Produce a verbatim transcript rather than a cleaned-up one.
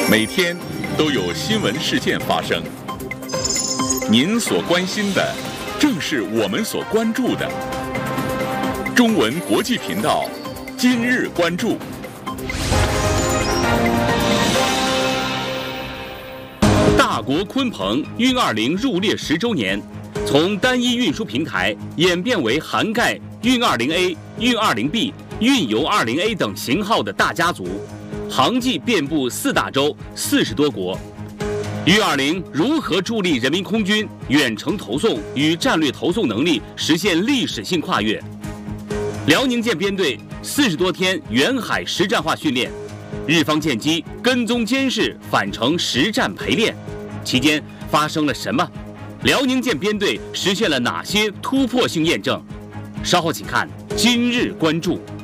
每天都有新闻事件发生，您所关心的正是我们所关注的。中文国际频道今日关注。大国鲲鹏运二零入列十周年，从单一运输平台演变为涵盖运二零 A、运二零 B、运油二零 A 等型号的大家族，航迹遍布四大洲、四十多国。运二零如何助力人民空军远程投送与战略投送能力实现历史性跨越？辽宁舰编队四十多天远海实战化训练，日方舰机跟踪监视返程实战陪练，期间发生了什么？辽宁舰编队实现了哪些突破性验证？稍后请看今日关注。